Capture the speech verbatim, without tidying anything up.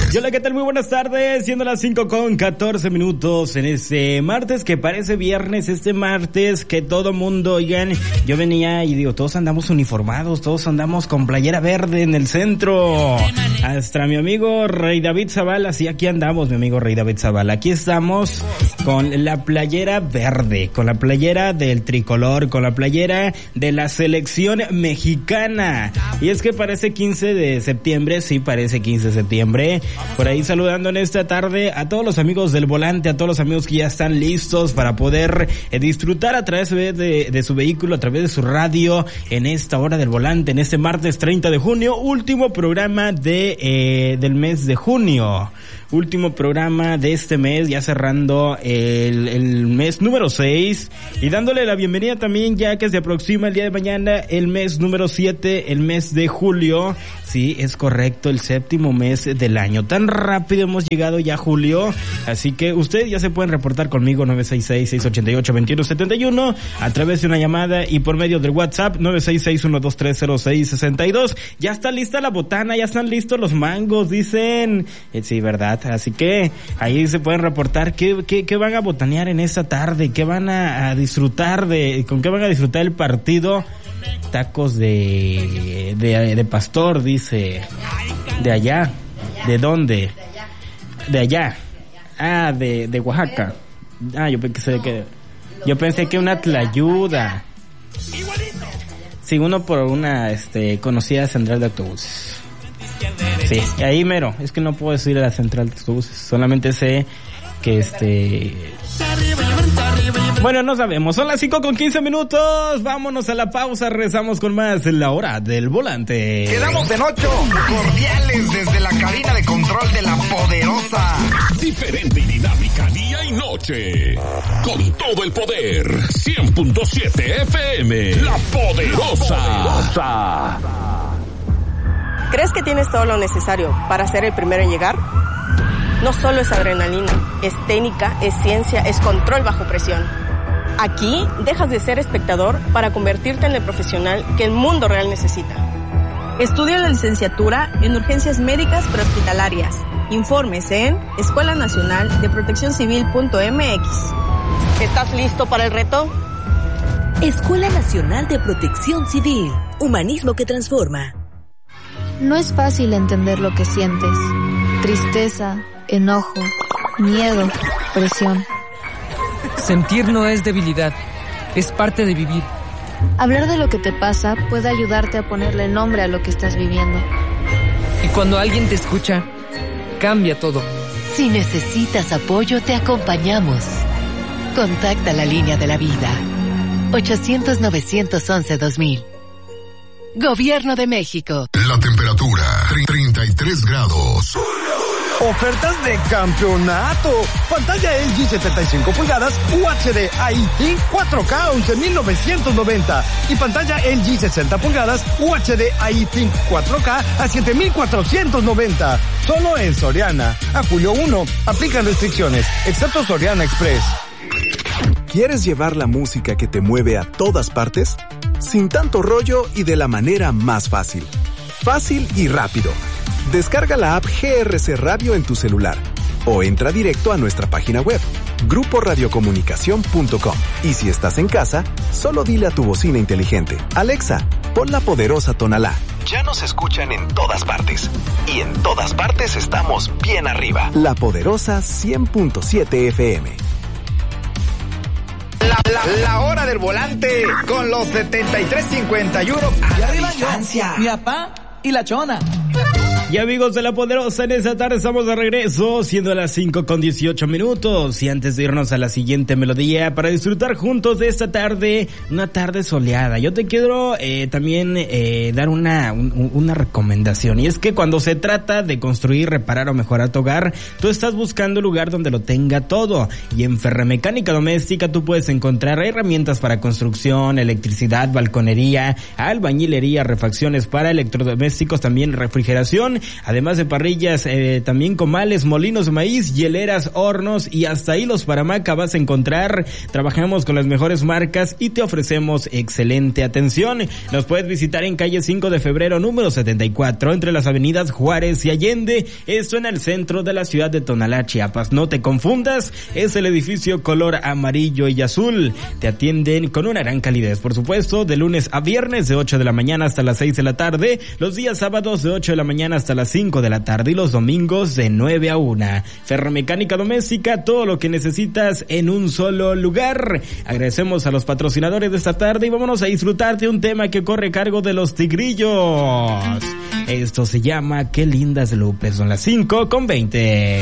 Yo, hola, ¿qué tal? Muy buenas tardes, siendo las cinco con catorce minutos en este martes que parece viernes, este martes que todo mundo, oigan, yo venía y digo, todos andamos uniformados, todos andamos con playera verde en el centro. Hasta mi amigo Rey David Zavala, sí, aquí andamos, mi amigo Rey David Zavala, aquí estamos con la playera verde, con la playera del tricolor, con la playera de la selección mexicana. Y es que parece quince de septiembre, sí, parece quince de septiembre. Por ahí saludando en esta tarde a todos los amigos del volante, a todos los amigos que ya están listos para poder eh, disfrutar a través de, de, de su vehículo, a través de su radio, en esta hora del volante, en este martes treinta de junio, último programa de eh, del mes de junio. Último programa de este mes, ya cerrando el, el mes número seis y dándole la bienvenida también ya que se aproxima el día de mañana el mes número siete, el mes de julio. Sí, es correcto, el séptimo mes del año. Tan rápido hemos llegado ya a julio, así que ustedes ya se pueden reportar conmigo nueve seis seis, seis ocho ocho, dos uno siete uno a través de una llamada y por medio del WhatsApp nueve seis seis, uno dos tres cero seis seis dos. Ya está lista la botana, ya están listos los mangos, dicen. Eh, sí, verdad. Así que ahí se pueden reportar qué, qué, qué van a botanear en esta tarde, qué van a, a disfrutar de, con qué van a disfrutar el partido. Tacos de, de, de pastor, dice. De allá. ¿De dónde? De allá. Ah, de, de Oaxaca. Ah, yo pensé que, yo pensé que una tlayuda. Sí, uno por una, este, conocida central de autobuses. Sí, y ahí mero, es que no puedo decir a la central de autobuses, solamente sé que este... Bueno, no sabemos, son las cinco con quince minutos, vámonos a la pausa, regresamos con más en la hora del volante. Quedamos en ocho, cordiales desde la cabina de control de la poderosa. Diferente y dinámica día y noche, con todo el poder, cien punto siete F M, la poderosa. La poderosa. ¿Crees que tienes todo lo necesario para ser el primero en llegar? No solo es adrenalina, es técnica, es ciencia, es control bajo presión. Aquí dejas de ser espectador para convertirte en el profesional que el mundo real necesita. Estudia la licenciatura en urgencias médicas prehospitalarias. Informes en escuela nacional de protección civil punto m x. ¿Estás listo para el reto? Escuela Nacional de Protección Civil. Humanismo que transforma. No es fácil entender lo que sientes. Tristeza, enojo, miedo, presión. Sentir no es debilidad, es parte de vivir. Hablar de lo que te pasa puede ayudarte a ponerle nombre a lo que estás viviendo. Y cuando alguien te escucha, cambia todo. Si necesitas apoyo, te acompañamos. Contacta la línea de la vida. ochocientos, novecientos once, dos mil. Gobierno de México. La temperatura, treinta y tres grados. Ofertas de campeonato. Pantalla L G setenta y cinco pulgadas U H D I T cuatro K once mil novecientos noventa y pantalla L G sesenta pulgadas U H D I T cuatro K a siete mil cuatrocientos noventa. Solo en Soriana. A julio uno. Aplican restricciones, excepto Soriana Express. ¿Quieres llevar la música que te mueve a todas partes? Sin tanto rollo y de la manera más fácil. Fácil y rápido. Descarga la app G R C Radio en tu celular o entra directo a nuestra página web, grupo radiocomunicación punto com. Y si estás en casa, solo dile a tu bocina inteligente, Alexa, pon la poderosa Tonalá. Ya nos escuchan en todas partes. Y en todas partes estamos bien arriba. La poderosa cien punto siete F M. La, la, la hora del volante con los setenta y tres cincuenta y uno a la distancia. Mi papá y la chona. Y amigos de La Poderosa, en esta tarde estamos de regreso, siendo las cinco con dieciocho minutos. Y antes de irnos a la siguiente melodía, para disfrutar juntos de esta tarde, una tarde soleada, yo te quiero eh, también eh, dar una, un, una recomendación. Y es que cuando se trata de construir, reparar o mejorar tu hogar, tú estás buscando un lugar donde lo tenga todo. Y en Ferramecánica Doméstica tú puedes encontrar herramientas para construcción, electricidad, balconería, albañilería, refacciones para electrodomésticos, también refrigeración. atención. Además de parrillas, eh, también comales, molinos de maíz, hieleras, hornos y hasta hilos para hamaca vas a encontrar. Trabajamos con las mejores marcas y te ofrecemos excelente atención. Nos puedes visitar en calle cinco de febrero, número setenta y cuatro, entre las avenidas Juárez y Allende. Esto en el centro de la ciudad de Tonalá, Chiapas. No te confundas, es el edificio color amarillo y azul. Te atienden con una gran calidez, por supuesto, de lunes a viernes de ocho de la mañana hasta las seis de la tarde, los días sábados de ocho de la mañana hasta las cinco de la tarde y los domingos de nueve a una. Ferromecánica doméstica, todo lo que necesitas en un solo lugar. Agradecemos a los patrocinadores de esta tarde y vámonos a disfrutar de un tema que corre a cargo de los Tigrillos. Esto se llama Qué lindas Lupe. Son las cinco con veinte.